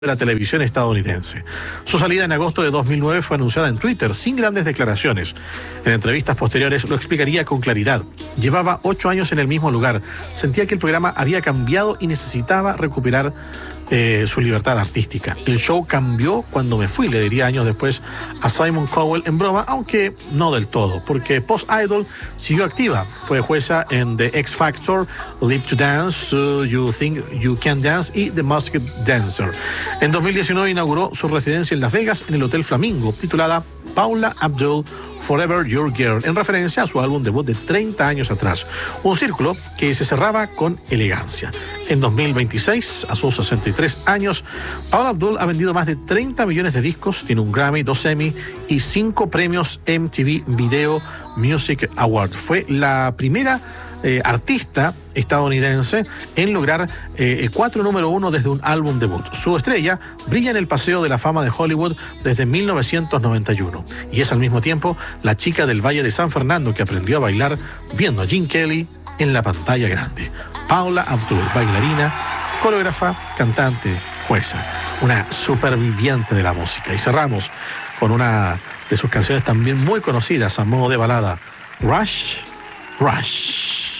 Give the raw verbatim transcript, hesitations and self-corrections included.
de la televisión estadounidense. Su salida en agosto de dos mil nueve fue anunciada en Twitter, sin grandes declaraciones. En entrevistas posteriores lo explicaría con claridad. Llevaba ocho años en el mismo lugar. Sentía que el programa había cambiado y necesitaba recuperar eh, su libertad artística. El show cambió cuando me fui, le diría años después a Simon Cowell en broma, aunque no del todo, porque Post Idol siguió activa. Fue jueza en The X Factor, Live to Dance, uh, You Think You Can Dance y The Masked Dancer. En dos mil diecinueve inauguró su residencia en Las Vegas en el Hotel Flamingo, titulada Paula Abdul Forever Your Girl, en referencia a su álbum debut de treinta años atrás. Un círculo que se cerraba con elegancia. En dos mil veintiséis, a sus sesenta y tres años, Paula Abdul ha vendido más de treinta millones de discos, tiene un Grammy, dos Emmy y cinco premios M T V Video Music Award. Fue la primera Eh, artista estadounidense en lograr eh, cuatro número uno desde un álbum debut. Su estrella brilla en el Paseo de la Fama de Hollywood desde mil novecientos noventa y uno y es al mismo tiempo la chica del Valle de San Fernando que aprendió a bailar viendo a Gene Kelly en la pantalla grande. Paula Abdul, bailarina, coreógrafa, cantante, jueza, una superviviente de la música. Y cerramos con una de sus canciones también muy conocidas a modo de balada, Rush, Rush.